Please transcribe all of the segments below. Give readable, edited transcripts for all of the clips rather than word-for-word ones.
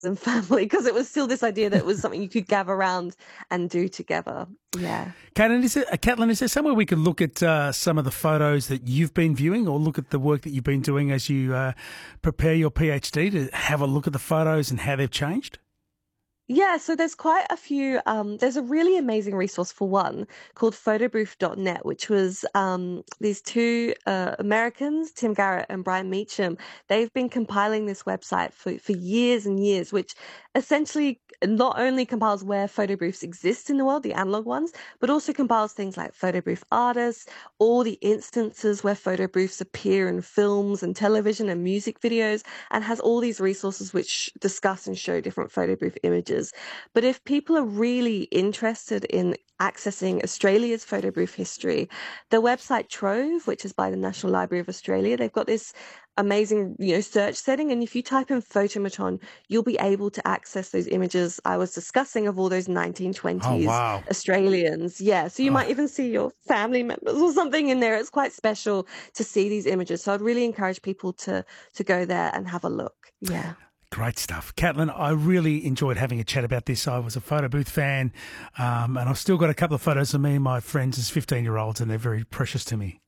and family, because it was still this idea that it was something you could gather around and do together. Yeah. Caitlin, is there somewhere we could look at some of the photos that you've been viewing, or look at the work that you've been doing as you prepare your PhD, to have a look at the photos and how they've changed? Yeah, so there's quite a few. There's a really amazing resource for one called photobooth.net, which was these two Americans, Tim Garrett and Brian Meacham. They've been compiling this website for years and years, which essentially not only compiles where photo booths exist in the world, the analog ones, but also compiles things like photo booth artists, all the instances where photo booths appear in films and television and music videos, and has all these resources which discuss and show different photo booth images. But if people are really interested in accessing Australia's photo booth history, the website Trove, which is by the National Library of Australia, they've got this amazing, search setting. And if you type in Photomaton, you'll be able to access those images I was discussing of all those 1920s Oh, wow. Australians. Yeah. So you might even see your family members or something in there. It's quite special to see these images. So I'd really encourage people to go there and have a look. Yeah. Great stuff. Caitlin, I really enjoyed having a chat about this. I was a photo booth fan, and I've still got a couple of photos of me and my friends as 15-year-olds, and they're very precious to me.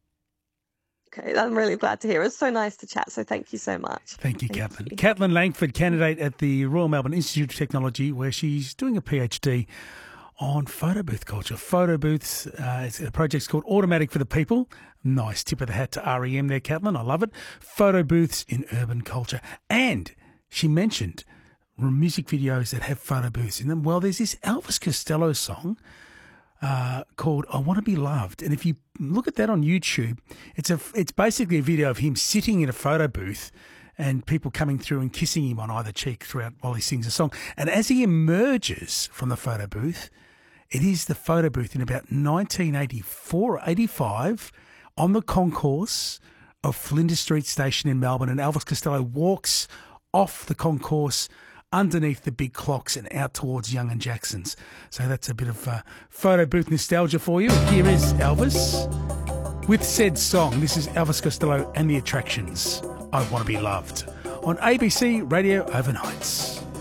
Okay, I'm really glad to hear. It was so nice to chat, so thank you so much. Thank you, Caitlin. Caitlin Langford, candidate at the Royal Melbourne Institute of Technology, where she's doing a PhD on photo booth culture. Photo booths, the project's called Automatic for the People. Nice tip of the hat to REM there, Caitlin. I love it. Photo booths in urban culture. And she mentioned music videos that have photo booths in them. Well, there's this Elvis Costello song called I Want to Be Loved. And if you look at that on YouTube, it's basically a video of him sitting in a photo booth and people coming through and kissing him on either cheek throughout while he sings a song. And as he emerges from the photo booth, it is the photo booth in about 1984 or 85 on the concourse of Flinders Street Station in Melbourne. And Elvis Costello walks off the concourse underneath the big clocks and out towards Young and Jackson's. So that's a bit of photo booth nostalgia for you. Here is Elvis with said song. This is Elvis Costello and the Attractions. I Want to Be Loved on ABC Radio Overnights.